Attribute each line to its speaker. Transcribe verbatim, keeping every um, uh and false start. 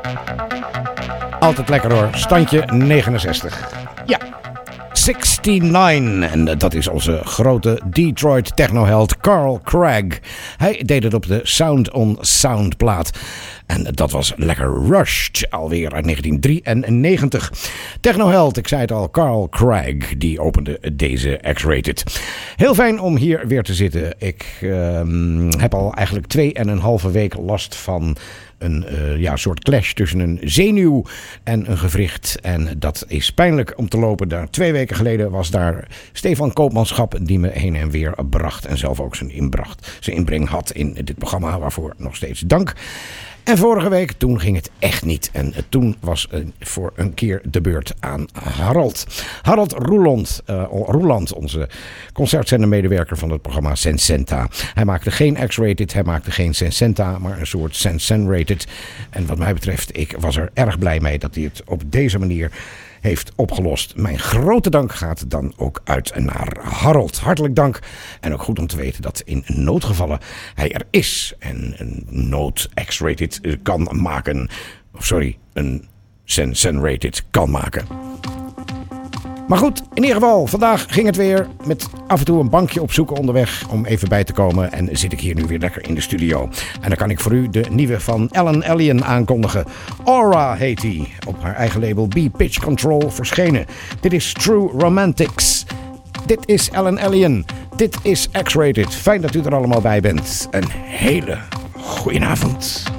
Speaker 1: Altijd lekker hoor, standje negenenzestig. Ja, negenenzestig. En dat is onze grote Detroit technoheld Carl Craig. Hij deed het op de Sound on Sound plaat. En dat was lekker Rushed, alweer uit negentien drieënnegentig. Technoheld, ik zei het al, Carl Craig, die opende deze X-Rated. Heel fijn om hier weer te zitten. Ik uh, heb al eigenlijk twee en een halve week last van een uh, ja, soort clash tussen een zenuw en een gewricht. En dat is pijnlijk om te lopen. Daar, twee weken geleden was daar Stefan Koopmanschap die me heen en weer bracht. En zelf ook zijn, inbracht, zijn inbreng had in dit programma, waarvoor nog steeds dank. En vorige week, toen ging het echt niet. En toen was uh, voor een keer de beurt aan Harold. Harold Roeland, uh, Roeland, onze concertzendermedewerker van het programma Sensenta. Hij maakte geen X-Rated, hij maakte geen Sensenta, maar een soort Sensen-Rated. En wat mij betreft, ik was er erg blij mee dat hij het op deze manier heeft opgelost. Mijn grote dank gaat dan ook uit naar Harold. Hartelijk dank. En ook goed om te weten dat in noodgevallen hij er is. En een nood X-Rated kan maken. Of sorry, een Sensen-Rated kan maken. Maar goed, in ieder geval, vandaag ging het weer met af en toe een bankje opzoeken onderweg om even bij te komen. En zit ik hier nu weer lekker in de studio. En dan kan ik voor u de nieuwe van Ellen Allien aankondigen. Aura heet die, op haar eigen label B-Pitch Control verschenen. Dit is True Romantics. Dit is Ellen Allien. Dit is X-Rated. Fijn dat u er allemaal bij bent. Een hele goeie avond.